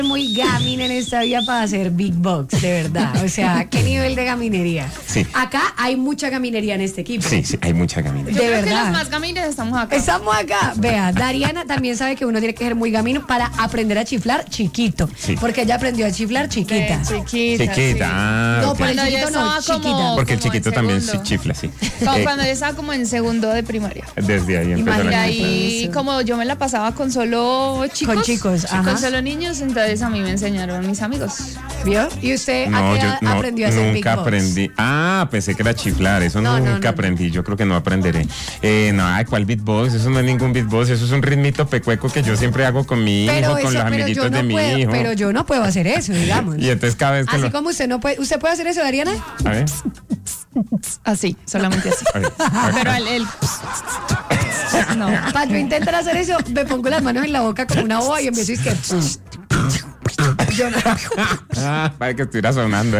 muy gamín en esta vida para hacer big box, de verdad. O sea, ¿qué nivel de gaminería? Sí. Acá hay mucha gaminería en este equipo. Sí, hay mucha gaminería. De Yo creo verdad. que los más gamines estamos acá. Estamos acá. Vea, Dariana también sabe que uno tiene que ser muy gamino para aprender a chiflar chiquito. Sí. Porque ella aprendió a chiflar chiquita. Chiquita. Chiquita. Ah, No, ok. por el Cuando yo chiquito no, estaba como- chiquita. Porque el como chiquito en también segundo. chifla, sí. Como Eh, cuando yo estaba como en segundo de primaria. Desde ahí empezó Imagínate. Y la ahí, Eso. como yo me la pasaba con solo chicos. Con chicos, ajá. Con solo niños, entonces a mí me enseñaron mis amigos. ¿Vio? ¿Y usted No, a qué yo edad aprendió a hacer big nunca box? aprendí. Ah, pensé que era chiflar. Eso No, nunca no. aprendí. Yo creo que no aprenderé. No, ay, ¿cuál beatbox? Eso no es ningún beatbox. Eso es un ritmito pecueco que yo siempre hago con mi hijo, con los pero amiguitos yo no de mi puedo, hijo. pero yo no puedo hacer eso, digamos. Y entonces cada vez que Así lo... como usted no puede. ¿Usted puede hacer eso, Dariana? A ver, Así, solamente así. a ver. Pero el no. Para yo intentar hacer eso, me pongo las manos en la boca como una boba y empiezo a decir que. Yo no. Ah, para que estuviera sonando.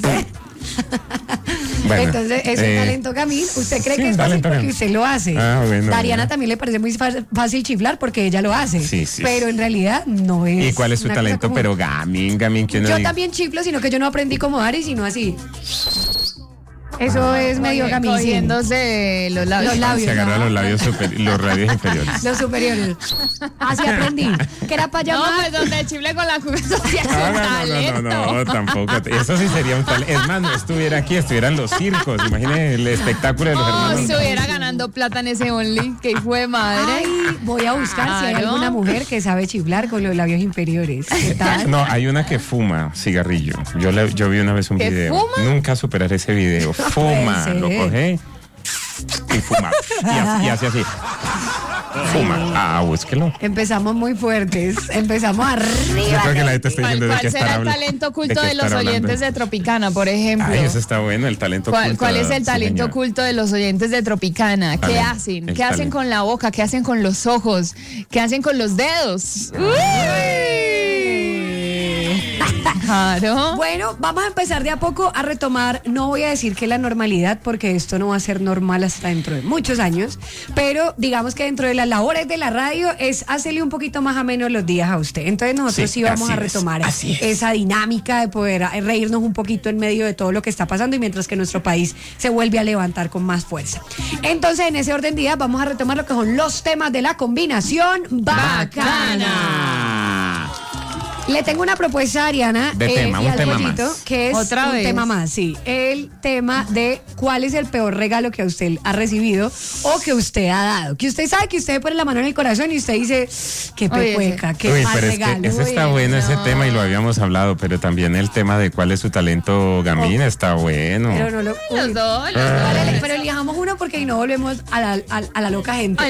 Bueno, Entonces, ese talento gamín, ¿usted cree sí, que es fácil talento porque gamín. usted lo hace? Ah, bueno, Dariana bueno. también le parece muy fácil chiflar porque ella lo hace. Sí, sí, pero sí. en realidad no es. ¿Y cuál es su una cosa talento? común. Pero gamín, que uno Yo diga- también chiflo, sino que yo no aprendí como Dari, sino así. Eso es medio gamín. sí. Cogiéndose los labios. Los labios. Se agarra ¿no? los labios, los radios inferiores. Los superiores. Así aprendí. Que era para No, llamar. pues donde chifle con la jugueta sí es un Ah, talento. no, tampoco. Eso sí sería un talento. Es más, no estuviera aquí, estuvieran los circos. Imagine el espectáculo de los Oh, hermanos. estuviera ganando plata en ese Only. Que fue madre. Ay, voy a buscar si hay Claro. alguna mujer que sabe chiflar con los labios inferiores. ¿Qué tal? No, hay una que fuma cigarrillo. Yo vi una vez un ¿Que video. fuma? Nunca superaré ese video. Fuma, puede lo ser. coge y fuma. Y hace así. Fuma. Ah, búsquelo. Empezamos muy fuertes. Empezamos Yo arriba. creo que la gente está ¿Cuál, diciendo de cuál qué será estar el hablando. talento ¿De oculto qué de los estar hablando? oyentes de Tropicana, por ejemplo? Ay, eso está bueno, el talento oculto. ¿Cuál es el Sí, talento señor. oculto de los oyentes de Tropicana? ¿Qué Talento, hacen? el ¿Qué hacen talento. con la boca? ¿Qué hacen con los ojos? ¿Qué hacen con los dedos? Claro. Bueno, vamos a empezar de a poco a retomar, no voy a decir que la normalidad, porque esto no va a ser normal hasta dentro de muchos años, pero digamos que dentro de las labores de la radio es hacerle un poquito más ameno los días a usted. Entonces nosotros sí vamos así a es, retomar así es. esa dinámica de poder reírnos un poquito en medio de todo lo que está pasando y mientras que nuestro país se vuelve a levantar con más fuerza. Entonces, en ese orden de ideas vamos a retomar lo que son los temas de la combinación bacana. Le tengo una propuesta, Ariana, De tema, y un al tema pollito, más. que es Otra un vez. tema más, sí. El tema de cuál es el peor regalo que usted ha recibido o que usted ha dado. Que usted sabe que usted pone la mano en el corazón y usted dice, qué Oye, pecueca, qué Uy, mal pero regalo. es que ese está Uy, bueno, ese no. tema, y lo habíamos hablado, pero también el tema de cuál es su talento gamín está bueno. Pero no lo... Los uy. dos. Vale, pero elijamos uno porque ahí no volvemos a la loca gente.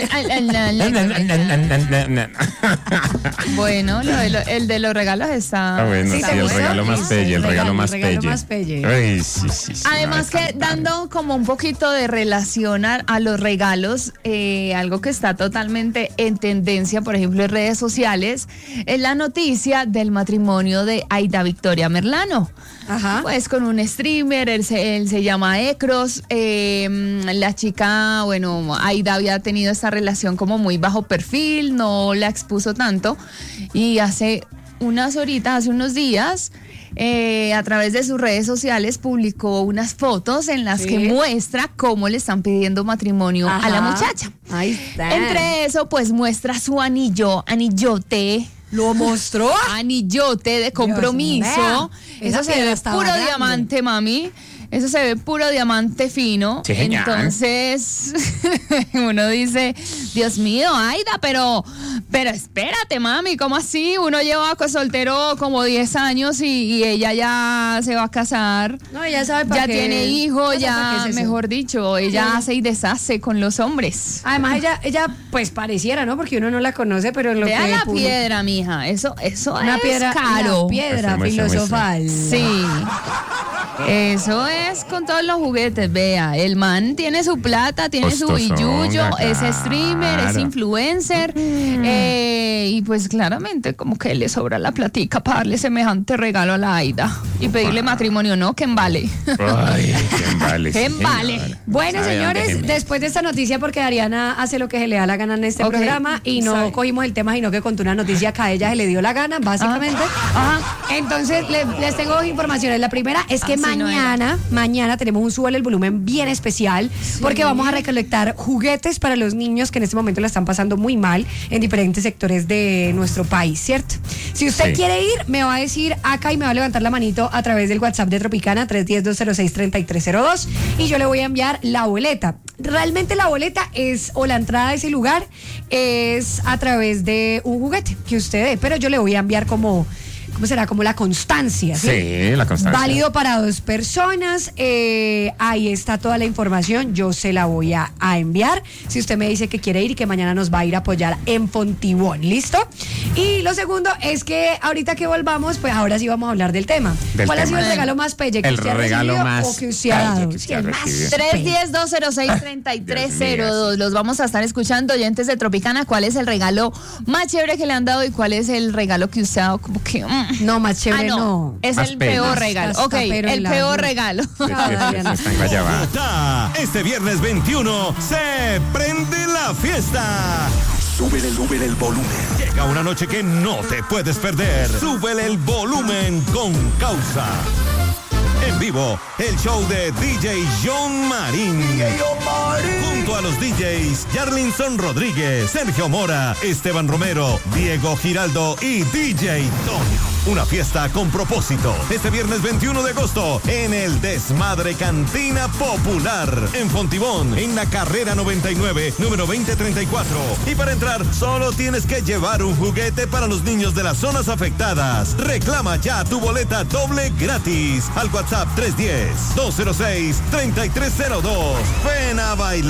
Bueno, el de los regalos está bueno, Sí, sí, ¿te el gustó? regalo más Sí, pelle, el regalo más regalo pelle. más pelle. Ay, sí. Además no, que es tan- dando como un poquito de relación a los regalos, algo que está totalmente en tendencia, por ejemplo, en redes sociales, es la noticia del matrimonio de Aida Victoria Merlano. Ajá. Pues con un streamer, él se llama Ecros, la chica, bueno, Aida había tenido esta relación como muy bajo perfil, no la expuso tanto, y hace unos días, a través de sus redes sociales publicó unas fotos en las Sí. que muestra cómo le están pidiendo matrimonio a la Ajá. muchacha. Ahí está. Entre eso, pues muestra su anillote. ¿Lo mostró? Anillote de compromiso. mío. Esa Eso se piedra ve estaba puro grande. diamante, mami. Eso se ve puro diamante fino. Sí, señor. Entonces, uno dice, Dios mío, Aida, pero espérate, mami, ¿cómo así? Uno lleva soltero como 10 años y ella ya se va a casar. No, ella sabe para Ya qué. tiene hijo, Ella sabe ya, para qué es eso. mejor dicho, ella hace y deshace con los hombres. Además, ella, pues pareciera, ¿no? Porque uno no la conoce, pero en lo Vea que la publica- piedra, mija. Eso Una es piedra, caro. la piedra Muestra, muestra, filosofal. Sí. Eso es con todos los juguetes, vea. El man tiene su plata, tiene su billuyo, es streamer, es influencer. Y pues claramente como que le sobra la platica para darle semejante regalo a la Aida y pedirle matrimonio, ¿no? ¿Quién vale? Ay, ¿quién vale? ¿Quién vale? Bueno, señores, después de esta noticia, porque Ariana hace lo que se le da la gana en este programa y no cogimos el tema, sino que contó una noticia que a ella se le dio la gana, básicamente. Entonces, les tengo dos informaciones. La primera es que mañana tenemos un Súbele el Volumen bien especial, porque vamos a recolectar juguetes para los niños que en este momento la están pasando muy mal en diferentes sectores de nuestro país, ¿cierto? Si usted quiere ir, me va a decir acá y me va a levantar la manito a través del WhatsApp de Tropicana 310-206-3302 y yo le voy a enviar la boleta. Realmente la boleta o la entrada a ese lugar es a través de un juguete que usted dé, pero yo le voy a enviar ¿cómo será? Como la constancia. Sí, la constancia. Válido para 2 personas. Ahí está toda la información. Yo se la voy a enviar. Si usted me dice que quiere ir y que mañana nos va a ir a apoyar en Fontibón. ¿Listo? Y lo segundo es que ahorita que volvamos, pues ahora sí vamos a hablar del tema. ¿Cuál ha sido el regalo más pelle que usted ha recibido o que usted ha dado? 310-206-3302. Los vamos a estar escuchando, oyentes de Tropicana. ¿Cuál es el regalo más chévere que le han dado y cuál es el regalo que usted ha dado como que... No, más chévere no. Es más el peor regalo. Ok, el peor regalo. Este viernes 21 se prende la fiesta. Súbele el volumen. Llega una noche que no te puedes perder. Súbele el volumen con Causa. En vivo, el show de DJ John Marín. Junto a los DJs Yarlinson Rodríguez, Sergio Mora, Esteban Romero, Diego Giraldo y DJ Tony. Una fiesta con propósito. Este viernes 21 de agosto en el Desmadre Cantina Popular en Fontibón, en la carrera 99, número 2034. Y para entrar, solo tienes que llevar un juguete para los niños de las zonas afectadas. Reclama ya tu boleta doble gratis al WhatsApp 310-206-3302. Ven a bailar.